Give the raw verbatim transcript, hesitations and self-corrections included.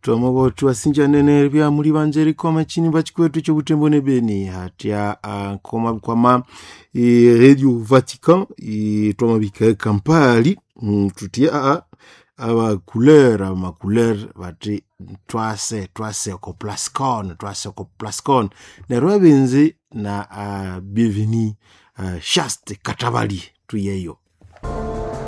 Tomogo tuwasinja nene pia muri banjeri koma chini bachikwetu cho Butembo ne Beni hatia uh, koma kwama e, Radio Vatican e, tomabika Kampali mm, tutia a aba couleur ma couleur bati twase twase ko plascon twase ko plascon ne robenzi na uh, bienvenue uh, Shaste Katabali tuyeyo